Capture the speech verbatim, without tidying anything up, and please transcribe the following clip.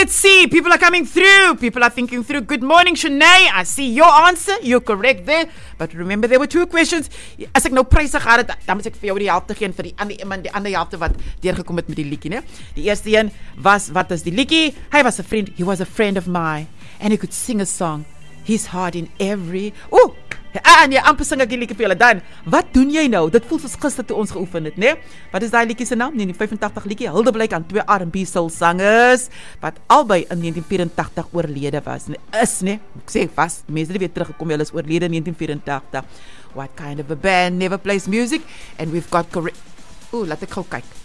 let's see. People are coming through. People are thinking through. Good morning, Shanae. I see your answer. You're correct there. But remember, there were two questions. As ek nou pryse gehad het, dan moet ek vir jou die helfte gee vir die ander iemand, die ander helfte wat deurgekom het met die liedjie, né? Die eerste een was, wat is die liedjie? Hy was 'n vriend. He was a friend of mine. And he could sing a song. His heart in every... Ooh! Ah, nee, amper sing ek die liedjie vir julle dan. Wat doen jy nou? Dit voel soos gister toe ons geoefen het, né? Wat is daai liedjie se naam? negentien vyfentagtig liedjie. Hulde blyk aan twee R and B soul sangers wat albei in negentien vyfentagtig oorlede was. Is, né? Ek sê vas, mense het weer teruggekom, hulle is oorlede in negentien vyfentagtig. What kind of a band never plays music? And we've got correct... Ooh, laat ek gou kyk.